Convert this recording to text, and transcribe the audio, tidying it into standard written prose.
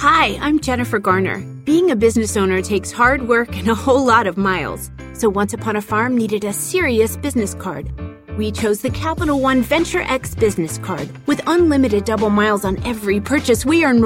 Hi, I'm Jennifer Garner. Being a business owner takes hard work and a whole lot of miles. So Once Upon a Farm needed a serious business card. We chose the Capital One Venture X business card. With unlimited double miles on every purchase, we earn